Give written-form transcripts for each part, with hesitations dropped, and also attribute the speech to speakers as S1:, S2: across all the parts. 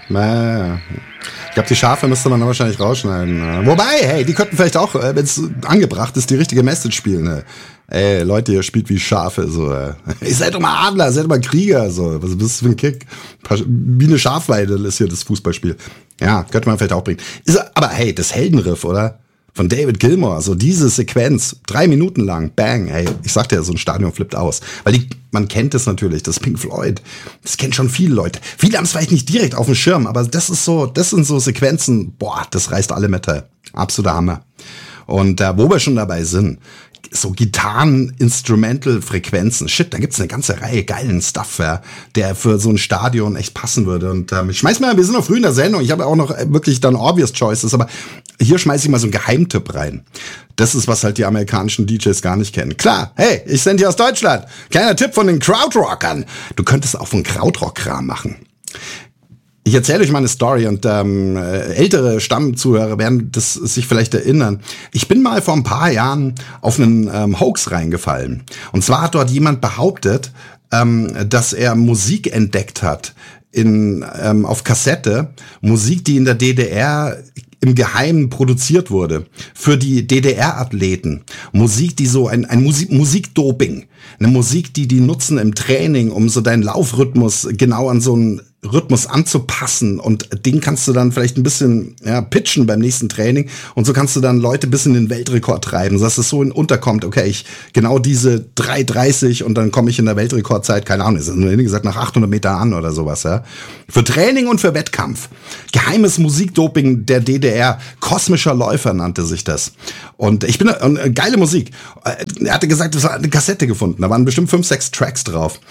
S1: Ich glaube, die Schafe müsste man dann wahrscheinlich rausschneiden. Wobei, hey, die könnten vielleicht auch, wenn es angebracht ist, die richtige Message spielen. Ne? Ey, Leute, ihr spielt wie Schafe. So, Ihr seid doch mal Adler, seid doch mal Krieger. So. Was ist das für ein Kick? Wie eine Schafweide ist hier das Fußballspiel. Ja, könnte man vielleicht auch bringen. Aber hey, das Heldenriff, oder? Von David Gilmour, so diese Sequenz, 3 Minuten lang, bang, ey, ich sag dir, so ein Stadion flippt aus. Weil man kennt es natürlich, das Pink Floyd, das kennt schon viele Leute. Viele haben es vielleicht nicht direkt auf dem Schirm, aber das sind so Sequenzen, boah, das reißt alle Mitte. Absoluter Hammer. Und wo wir schon dabei sind, so Gitarren-Instrumental-Frequenzen. Shit, da gibt's eine ganze Reihe geilen Stuff, ja, der für so ein Stadion echt passen würde. Und ich schmeiß mal, wir sind noch früh in der Sendung, ich habe auch noch wirklich dann obvious choices, aber hier schmeiß ich mal so einen Geheimtipp rein. Das ist, was halt die amerikanischen DJs gar nicht kennen. Klar, hey, ich sende hier aus Deutschland. Kleiner Tipp von den Krautrockern. Du könntest auch von Krautrock-Kram machen. Ich erzähle euch mal eine Story und ältere Stammzuhörer werden das sich vielleicht erinnern. Ich bin mal vor ein paar Jahren auf einen Hoax reingefallen. Und zwar hat dort jemand behauptet, dass er Musik entdeckt hat auf Kassette. Musik, die in der DDR im Geheimen produziert wurde. Für die DDR-Athleten. Musik, die so ein Musikdoping. Eine Musik, die nutzen im Training, um so deinen Laufrhythmus genau an so einen Rhythmus anzupassen, und den kannst du dann vielleicht ein bisschen pitchen beim nächsten Training, und so kannst du dann Leute bis in den Weltrekord treiben, sodass es so unterkommt, okay, ich genau diese 3:30 und dann komme ich in der Weltrekordzeit, keine Ahnung, ist nur gesagt nach 800 Meter an oder sowas, ja. Für Training und für Wettkampf. Geheimes Musikdoping der DDR, kosmischer Läufer nannte sich das. Und geile Musik. Er hatte gesagt, es war eine Kassette gefunden, da waren bestimmt 5, 6 Tracks drauf.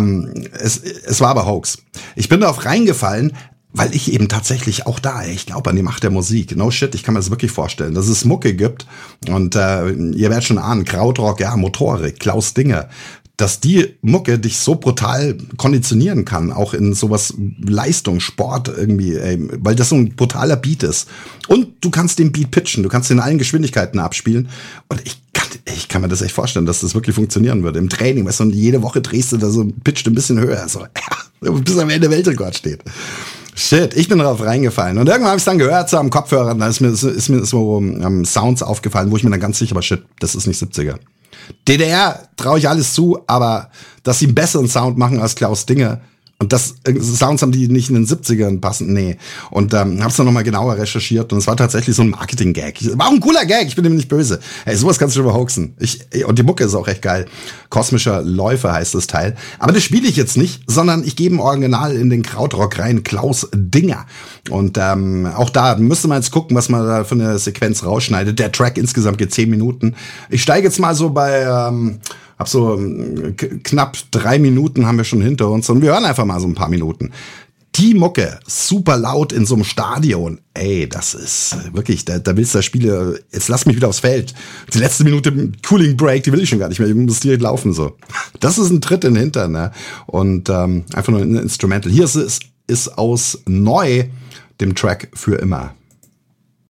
S1: Es war aber Hoax. Ich bin darauf reingefallen, weil ich eben tatsächlich auch ich glaube an die Macht der Musik. No shit, ich kann mir das wirklich vorstellen, dass es Mucke gibt. Und ihr werdet schon ahnen, Krautrock, ja, Motorik, Klaus Dinger, dass die Mucke dich so brutal konditionieren kann, auch in sowas Leistung, Sport irgendwie, weil das so ein brutaler Beat ist. Und du kannst den Beat pitchen, du kannst ihn in allen Geschwindigkeiten abspielen. Und ich kann mir das echt vorstellen, dass das wirklich funktionieren würde. Im Training, weißt du, und jede Woche drehst du da so, pitcht ein bisschen höher, so, bis am Ende Weltrekord steht. Shit, ich bin darauf reingefallen. Und irgendwann habe ich es dann gehört, so am Kopfhörer, da ist mir so Sounds aufgefallen, wo ich mir dann ganz sicher war, shit, das ist nicht 70er. DDR traue ich alles zu, aber dass sie einen besseren Sound machen als Klaus Dinger, und das Sounds haben, die nicht in den 70ern passen, nee. Und hab's dann nochmal genauer recherchiert, und es war tatsächlich so ein Marketing-Gag. War auch ein cooler Gag, ich bin ihm nicht böse. Ey, sowas kannst du schon hoaxen. Und die Mucke ist auch echt geil. Kosmischer Läufer heißt das Teil. Aber das spiele ich jetzt nicht, sondern ich gebe ein Original in den Krautrock rein, Klaus Dinger. Und auch da müsste man jetzt gucken, was man da für eine Sequenz rausschneidet. Der Track insgesamt geht 10 Minuten. Ich steige jetzt mal so bei knapp 3 Minuten haben wir schon hinter uns, und wir hören einfach mal so ein paar Minuten. Die Mucke, super laut in so einem Stadion. Ey, das ist wirklich, da willst du das Spiel, jetzt lass mich wieder aufs Feld. Die letzte Minute Cooling Break, die will ich schon gar nicht mehr, ich muss direkt laufen, so. Das ist ein Tritt in den Hintern, ne? Und einfach nur ein Instrumental. Hier ist aus Neu, dem Track Für immer.